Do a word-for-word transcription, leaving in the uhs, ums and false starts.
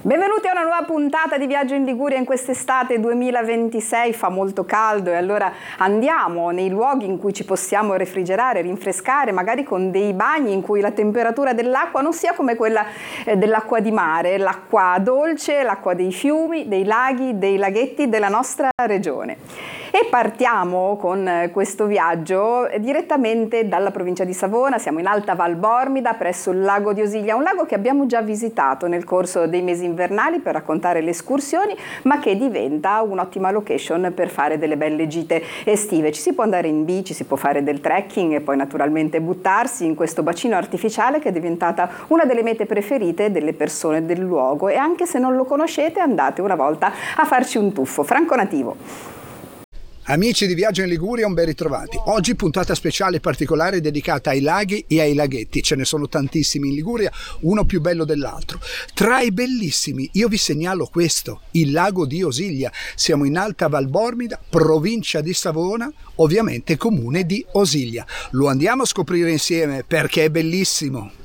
Benvenuti a una nuova puntata di Viaggio in Liguria in quest'estate duemilaventisei. Fa molto caldo e allora andiamo nei luoghi in cui ci possiamo refrigerare, rinfrescare, magari con dei bagni in cui la temperatura dell'acqua non sia come quella eh, dell'acqua di mare, l'acqua dolce, l'acqua dei fiumi, dei laghi, dei laghetti della nostra regione. E partiamo con questo viaggio direttamente dalla provincia di Savona. Siamo in Alta Val Bormida, presso il lago di Osiglia, un lago che abbiamo già visitato nel corso dei mesi invernali per raccontare le escursioni, ma che diventa un'ottima location per fare delle belle gite estive. Ci si può andare in bici, si può fare del trekking e poi naturalmente buttarsi in questo bacino artificiale che è diventata una delle mete preferite delle persone del luogo, e anche se non lo conoscete andate una volta a farci un tuffo. Franco Nativo. Amici di Viaggio in Liguria, un ben ritrovati. Oggi puntata speciale particolare dedicata ai laghi e ai laghetti. Ce ne sono tantissimi in Liguria, uno più bello dell'altro. Tra i bellissimi io vi segnalo questo, il lago di Osiglia. Siamo in Alta Val Bormida, provincia di Savona, ovviamente comune di Osiglia. Lo andiamo a scoprire insieme perché è bellissimo.